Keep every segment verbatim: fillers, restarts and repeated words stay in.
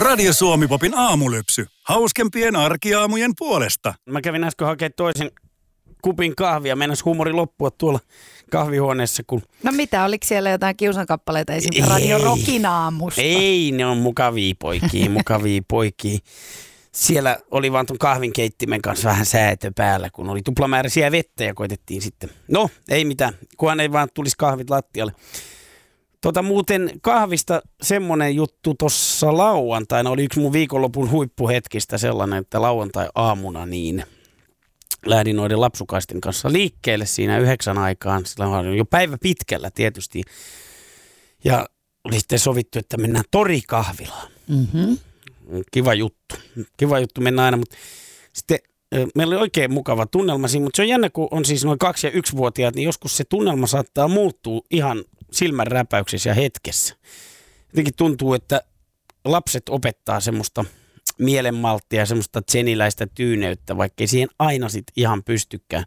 Radio Suomi-popin aamulypsy. Hauskempien arkiaamujen puolesta. Mä kävin äsken hakemaan toisen kupin kahvia. Mennäs huumori loppua tuolla kahvihuoneessa. Kun... No mitä, oliko siellä jotain kiusankappaleita esimerkiksi Radio Rockin aamusta? Ei, ne on mukavia poikia, mukavia poikia. Siellä oli vaan ton kahvinkeittimen kanssa vähän säätö päällä, kun oli tuplamääräisiä vettä ja koitettiin sitten. No, ei mitään, kunhan ei vaan tulisi kahvit lattialle. Tota muuten kahvista semmoinen juttu tuossa lauantaina oli yksi mun viikonlopun huippuhetkistä sellainen, että lauantai-aamuna niin lähdin noiden lapsukaisten kanssa liikkeelle siinä yhdeksän aikaan. Sillä oli jo päivä pitkällä tietysti. Ja oli sitten sovittu, että mennään torikahvilaan. Mm-hmm. Kiva juttu. Kiva juttu mennä aina, mutta sitten meillä oli oikein mukava tunnelma siinä, mutta se on jännä, kun on siis noin kaksi- ja yksivuotiaat, niin joskus se tunnelma saattaa muuttua ihan silmän räpäyksessä ja hetkessä. Jotenkin tuntuu, että lapset opettaa semmoista mielenmalttia ja semmoista tseniläistä tyyneyttä, vaikka ei siihen aina sit ihan pystykään.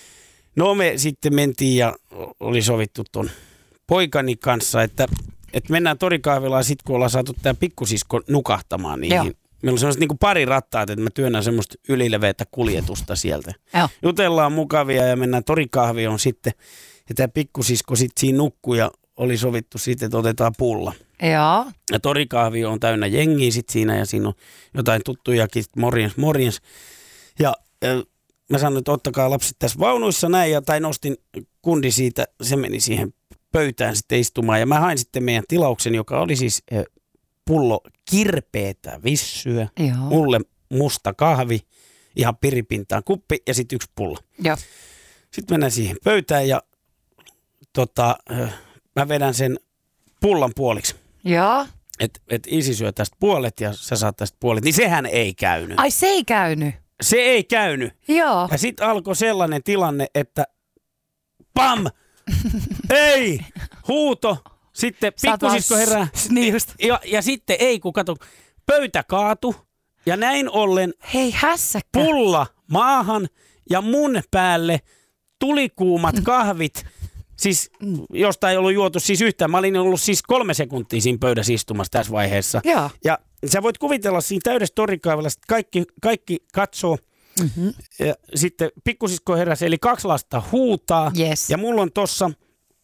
No me sitten mentiin ja oli sovittu ton poikani kanssa, että, että mennään torikahvilaan sit, kun ollaan saatu tää pikkusisko nukahtamaan niihin. Joo. Meillä on semmoiset niin kuin pari rattaat, että mä työnnän semmoista ylileveätä kuljetusta sieltä. Joo. Jutellaan mukavia ja mennään torikahvioon sitten. Ja tämä pikkusisko sitten siinä nukkuu ja oli sovittu sitten, että otetaan pulla. Joo. Ja torikahvio on täynnä jengiä sitten siinä ja siinä on jotain tuttujakin, morjens, morjens. Ja äh, mä sanoin, että ottakaa lapset tässä vaunuissa näin ja tai nostin kundi siitä, se meni siihen pöytään sitten istumaan. Ja mä hain sitten meidän tilauksen, joka oli siis äh, pullo kirpeetä vissyä, joo, mulle musta kahvi, ihan piripintaan kuppi ja sitten yksi pulla. Joo. Sitten mennään siihen pöytään ja tota, mä vedän sen pullan puoliksi. Joo. Että et isi syö tästä puolet ja sä saat tästä puolet. Niin sehän ei käynyt. Ai se ei käynyt? Se ei käynyt. Joo. Ja sitten alkoi sellainen tilanne, että pam! Ei! Huuto! Sitten pikkusisko herää. Niin just. Ja, ja sitten ei, kun kato, pöytä kaatu ja näin ollen hei hässäkkä. Pulla maahan ja mun päälle tulikuumat kahvit. Siis josta ei ollut juotu siis yhtään. Mä olin ollut siis kolme sekuntia siinä pöydässä istumassa tässä vaiheessa. Joo. Ja sä voit kuvitella siinä täydessä torikahvilassa, että kaikki, kaikki katsoo. Mm-hmm. Ja sitten pikkusisko heräsi, eli kaksi lasta huutaa. Yes. Ja mulla on tossa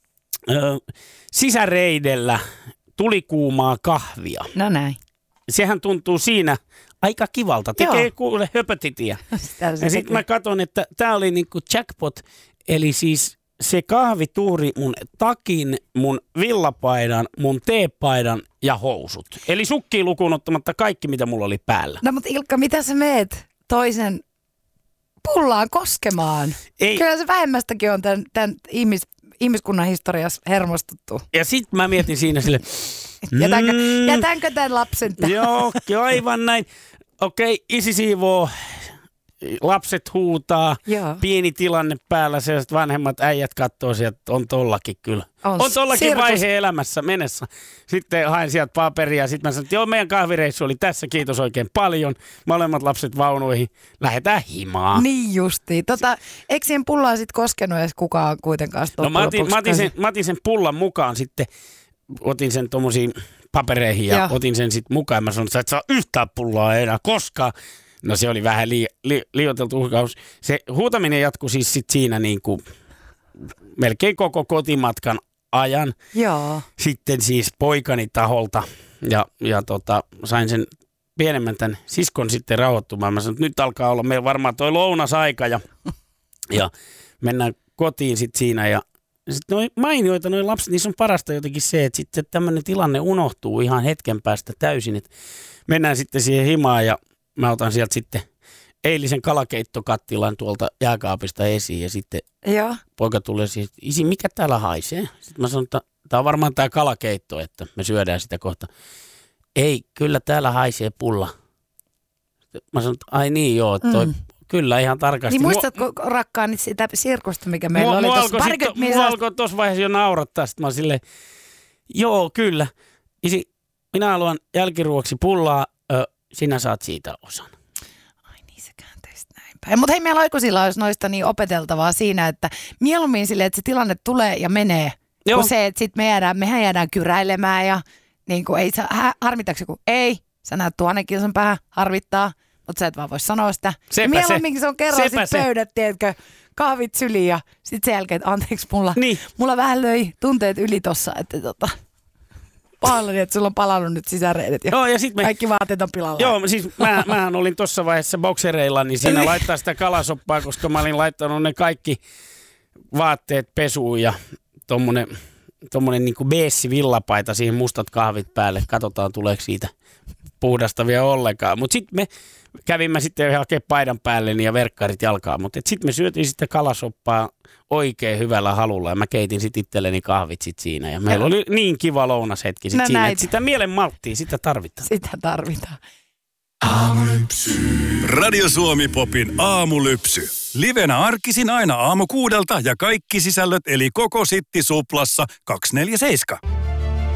ö, sisäreidellä tulikuumaa kahvia. No näin. Sehän tuntuu siinä aika kivalta. Tekee Joo. kuule höpötitiä. Ja sitten mä katson, että tää oli niinku jackpot, eli siis se kahvituuri mun takin, mun villapaidan, mun teepaidan ja housut. Eli sukkiin lukuun ottamatta kaikki, mitä mulla oli päällä. No mutta Ilkka, mitä sä meet toisen pullaan koskemaan? Ei. Kyllä se vähemmästäkin on tämän, tämän ihmis, ihmiskunnan historiassa hermostuttu. Ja sit mä mietin siinä sille, jätänkö, mm, jätänkö tämän lapsen tämän? Joo, aivan näin. Okei, isi siivoo. Lapset huutaa, joo, pieni tilanne päällä, sellaiset vanhemmat äijät katsoo sieltä, on tollakin kyllä. On, on tollakin sirkus vaihe elämässä menessä. Sitten hain sieltä paperia ja sitten mä sanoin, että joo, meidän kahvireissu oli tässä, kiitos oikein paljon. Molemmat lapset vaunuihin, lähdetään himaan. Niin justiin. Tota, eikö siihen pullaan sitten koskenut edes kukaan kuitenkaan? No mä otin, mä, otin sen, mä otin sen pullan mukaan sitten, otin sen tommosiin papereihin ja joo, otin sen sitten mukaan. Mä sanoin, että sä et saa yhtään pullaa enää koskaan. No se oli vähän li, li, liioiteltu uhkaus. Se huutaminen jatkui siis sit siinä niin kuin melkein koko kotimatkan ajan. Joo. Sitten siis poikani taholta ja, ja tota, sain sen pienemmän tämän siskon sitten rauhoittumaan. Mä sanoin, että nyt alkaa olla meillä varmaan toi lounasaika ja, ja mennään kotiin sitten siinä. Ja sitten noi mainioita, noi lapset, niissä on parasta jotenkin se, että sitten tämmöinen tilanne unohtuu ihan hetken päästä täysin. Että mennään sitten siihen himaan ja mä otan sieltä sitten eilisen kalakeittokattilan tuolta jääkaapista esiin ja sitten joo, poika tulee siihen, isi, mikä täällä haisee? Sitten mä sanon, että tämä on varmaan tämä kalakeitto, että me syödään sitä kohta. Ei, kyllä täällä haisee pulla. Sitten mä sanon, että ai niin joo, toi, mm. kyllä ihan tarkasti. Niin muistatko rakkaani sitä sirkusta, mikä meillä mua, oli tuossa parikymmentä minuuttia? Mua alkoi tuossa vaiheessa jo naurattaa, sitten mä silleen, joo kyllä, isi, minä haluan jälkiruoksi pullaa, ö, sinä saat siitä osan. Ai niin, se käänteistä näin päin. Mutta hei, meillä aikuisilla olisi noista niin opeteltavaa siinä, että mieluummin silleen, että se tilanne tulee ja menee, joo, kun se, että sit me jäädään, mehän jäädään kyräilemään ja niin kuin ei saa, harmitaanko joku? Ei, Sä näet tuhannen kilsan päähän, harvittaa, mutta sä et vaan voi sanoa sitä. Sepä mieluummin se on kerran sit se. pöydät, tiedätkö, kahvit syliin ja sit sen jälkeen, että anteeksi mulla, niin. mulla vähän löi tunteet yli tossa, että tota, pahoillani, että sulla on palannut nyt sisäreidet ja, joo, ja sit me, kaikki vaatteet on pilalla. Joo, siis mä, mähän olin tuossa vaiheessa boksereilla, niin siinä laittaa sitä kalasoppaa, koska mä olin laittanut ne kaikki vaatteet pesuun ja tommonen, tommonen niinku beessi villapaita, siihen mustat kahvit päälle. Katsotaan, tuleeko siitä puhdasta vielä ollenkaan. Mutta sitten me kävimme sitten hakea paidan päälle ja verkkarit jalkaan. Mutta sitten me syötiin sitten kalasoppaa oikein hyvällä halulla ja mä keitin sitten itselleni kahvit sit siinä. Ja meillä oli niin kiva lounashetki sit no siinä, näit. että sitä mielen malttia, sitä tarvitaan. Sitä tarvitaan. Aamulypsy. Radio Suomi Popin aamulypsy. Livenä arkisin aina aamu kuudelta ja kaikki sisällöt eli koko Sitti Suplassa kaksikymmentäneljä seitsemän.